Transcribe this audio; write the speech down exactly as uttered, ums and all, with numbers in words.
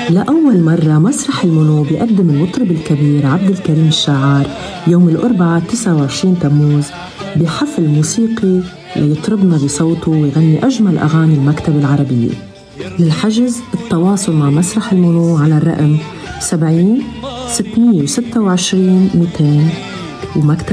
لأول مرة مسرح المنو بيقدم المطرب الكبير عبد الكريم الشاعر يوم الأربعاء تسعة وعشرين تموز بحفل موسيقي ليطربنا بصوته ويغني أجمل أغاني المكتبة العربية. للحجز التواصل مع مسرح المنو على الرقم سبعين ستمية وستة وعشرين مئتين ومكتب